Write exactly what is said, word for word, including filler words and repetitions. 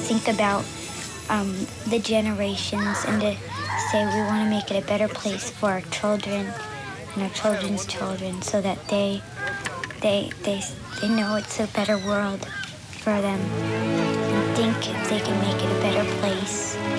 think about um, the generations and to say we want to make it a better place for our children and our children's children so that they they they they know it's a better world for them and think if they can make it a better place.